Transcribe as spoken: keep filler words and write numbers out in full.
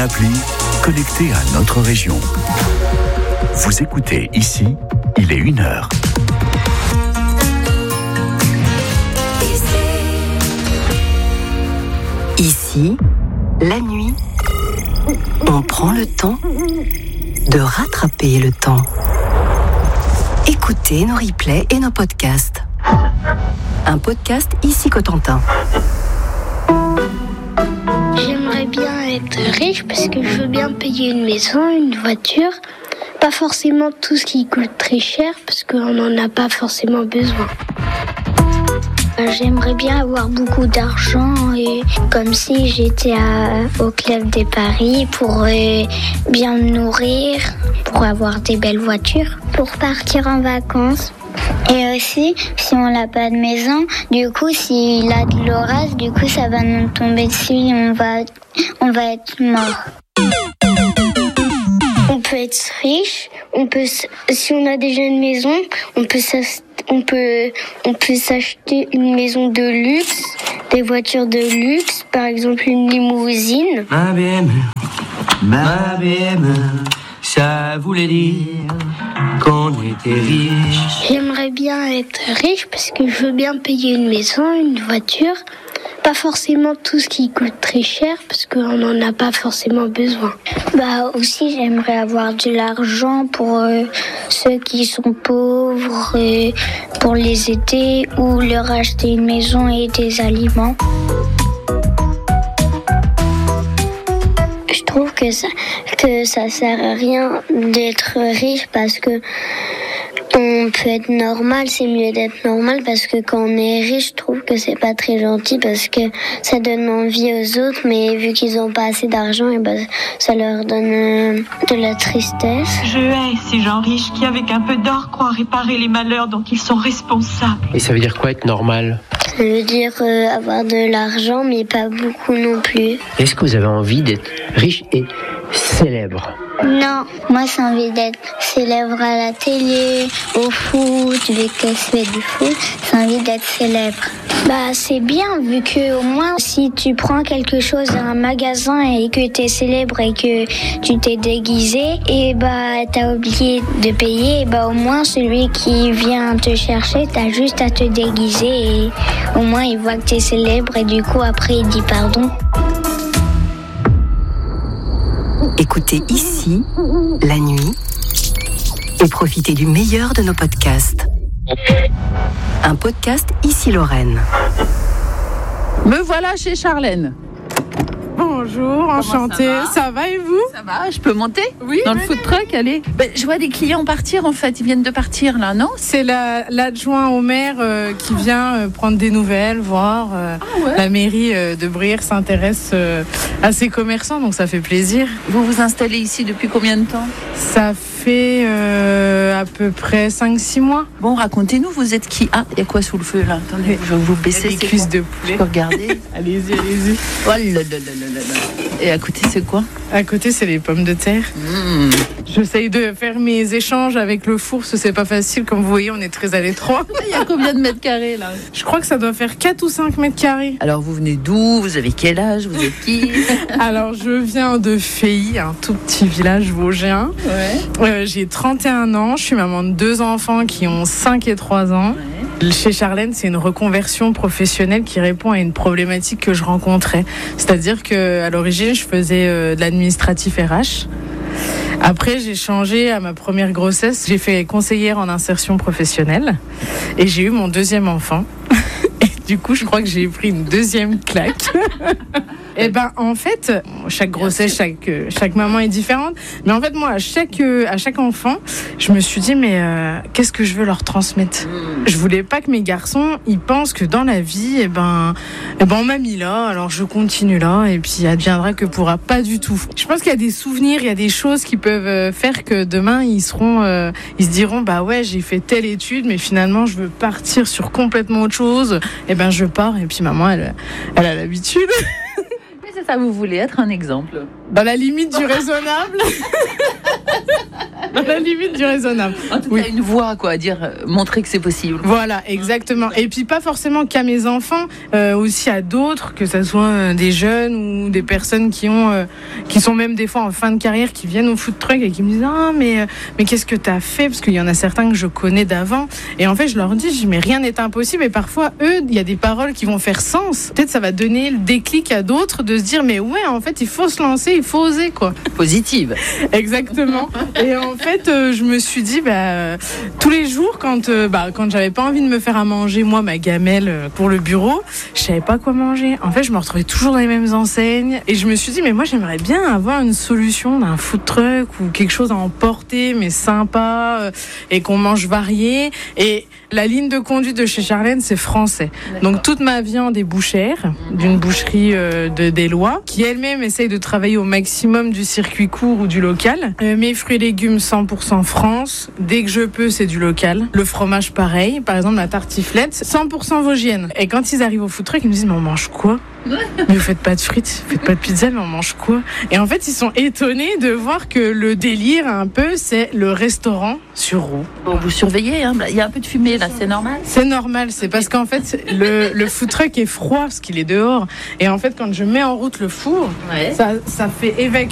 appli, connecté à notre région. Vous écoutez ici, il est une heure. Ici, la nuit, on prend le temps de rattraper le temps. Écoutez nos replays et nos podcasts. Un podcast Ici Cotentin. J'aimerais bien être riche parce que je veux bien payer une maison, une voiture. Pas forcément tout ce qui coûte très cher parce qu'on n'en a pas forcément besoin. J'aimerais bien avoir beaucoup d'argent et comme si j'étais à, au club des paris pour euh, bien me nourrir, pour avoir des belles voitures, pour partir en vacances. Et aussi, si on n'a pas de maison, du coup, s'il a de l'orage, du coup, ça va nous tomber dessus et on va, on va être mort. On peut être riche, on peut, si on a déjà une maison, on peut s'acheter. On peut, on peut s'acheter une maison de luxe, des voitures de luxe, par exemple une limousine. Ma B M, ma B M, ça voulait dire qu'on était riche. J'aimerais bien être riche parce que je veux bien payer une maison, une voiture. Pas forcément tout ce qui coûte très cher parce qu'on n'en a pas forcément besoin. Bah aussi j'aimerais avoir de l'argent pour euh, ceux qui sont pauvres, euh, pour les aider ou leur acheter une maison et des aliments. Je trouve que ça, que ça sert à rien d'être riche parce que on peut être normal, c'est mieux d'être normal parce que quand on est riche, je trouve que c'est pas très gentil parce que ça donne envie aux autres, mais vu qu'ils ont pas assez d'argent, et ben ça leur donne euh, de la tristesse. Je hais ces gens riches qui, avec un peu d'or, croient réparer les malheurs dont ils sont responsables. Et ça veut dire quoi être normal ? Ça veut dire euh, avoir de l'argent, mais pas beaucoup non plus. Est-ce que vous avez envie d'être riche et célèbre ? Non, moi j'ai envie d'être célèbre à la télé, au foot, vu que je fais du foot, j'ai envie d'être célèbre. Bah c'est bien vu que au moins si tu prends quelque chose à un magasin et que t'es célèbre et que tu t'es déguisé et bah t'as oublié de payer, et bah au moins celui qui vient te chercher, t'as juste à te déguiser et au moins il voit que t'es célèbre et du coup après il dit pardon. Écoutez ici, la nuit, et profitez du meilleur de nos podcasts. Un podcast Ici Lorraine. Me voilà chez Charlène. Bonjour, enchantée. Ça, ça va et vous ? Ça va, je peux monter ? Oui. Dans le food truck, allez. Ben, je vois des clients partir en fait, ils viennent de partir là, non ? C'est la, l'adjoint au maire euh, qui vient euh, prendre des nouvelles, voir. Euh, ah ouais. La mairie euh, de Brière s'intéresse euh, à ses commerçants, donc ça fait plaisir. Vous vous installez ici depuis combien de temps ? Ça fait euh, à peu près cinq six mois. Bon, racontez-nous, vous êtes qui ? Ah, il y a quoi sous le feu là ? Attendez, je vais vous baisser. Des cuisses de poulet. Je peux regarder. Allez-y, allez-y. Oh là là là là là. Et à côté, c'est quoi ? À côté, c'est les pommes de terre. Mmh. J'essaye de faire mes échanges avec le four, c'est pas facile. Comme vous voyez, on est très à l'étroit. Il y a combien de mètres carrés là ? Je crois que ça doit faire quatre ou cinq mètres carrés. Alors, vous venez d'où ? Vous avez quel âge ? Vous êtes qui ? Alors, je viens de Feilly, un tout petit village vosgien. Ouais. Euh, j'ai trente et un ans, je suis maman de deux enfants qui ont cinq et trois ans. Ouais. Chez Charlène, c'est une reconversion professionnelle qui répond à une problématique que je rencontrais. C'est-à-dire qu'à l'origine, je faisais euh, de l'administratif R H. Après, j'ai changé à ma première grossesse. J'ai fait conseillère en insertion professionnelle et j'ai eu mon deuxième enfant. Et du coup, je crois que j'ai pris une deuxième claque. Et ben, en fait, chaque grossesse, chaque, chaque maman est différente. Mais en fait, moi, à chaque, à chaque enfant, je me suis dit, mais euh, qu'est-ce que je veux leur transmettre ? Je voulais pas que mes garçons, ils pensent que dans la vie, et ben, et ben, on m'a mis là, alors je continue là, et puis adviendra que pourra. Pas du tout. Je pense qu'il y a des souvenirs, il y a des choses qui peuvent faire que demain, ils seront, euh, ils se diront, bah ouais, j'ai fait telle étude, mais finalement, je veux partir sur complètement autre chose. Et ben, je pars, et puis maman, elle, elle a l'habitude. C'est ça, vous voulez être un exemple ? Dans la limite du raisonnable. Dans la limite du raisonnable. En tout oui. cas, une voix, quoi, à dire, euh, montrer que c'est possible. Voilà, exactement. Et puis pas forcément qu'à mes enfants, euh, aussi à d'autres, que ce soit euh, des jeunes ou des personnes qui ont, euh, qui sont même des fois en fin de carrière, qui viennent au food truck et qui me disent ah mais euh, mais qu'est-ce que t'as fait, parce qu'il y en a certains que je connais d'avant. Et en fait, je leur dis, je dis mais rien n'est impossible. Et parfois, eux, il y a des paroles qui vont faire sens. Peut-être ça va donner le déclic à d'autres de se dire mais ouais, en fait, il faut se lancer, il faut oser quoi. Positive. Exactement. Et en fait, euh, je me suis dit, bah, euh, tous les jours, quand, euh, bah, quand j'avais pas envie de me faire à manger, moi, ma gamelle euh, pour le bureau, je savais pas quoi manger. En fait, je me retrouvais toujours dans les mêmes enseignes. Et je me suis dit, mais moi, j'aimerais bien avoir une solution d'un food truck ou quelque chose à emporter, mais sympa, euh, et qu'on mange varié. Et la ligne de conduite de chez Charlène, c'est français. D'accord. Donc, toute ma viande est bouchère, d'une boucherie euh, de d'Éloie, qui elle-même essaye de travailler au maximum du circuit court ou du local. Euh, mes fruits et légumes cent pour cent France. Dès que je peux, c'est du local. Le fromage, pareil. Par exemple, la tartiflette, cent pour cent vosgienne. Et quand ils arrivent au food truck, ils me disent, mais on mange quoi ? Mais vous faites pas de frites, vous faites pas de pizza, mais on mange quoi ? Et en fait, ils sont étonnés de voir que le délire, un peu, c'est le restaurant sur roue. Bon, vous surveillez, hein, il y a un peu de fumée là, c'est normal ? C'est normal, c'est parce qu'en fait, le, le food truck est froid parce qu'il est dehors. Et en fait, quand je mets en route le four, ouais. ça, ça fait évacuer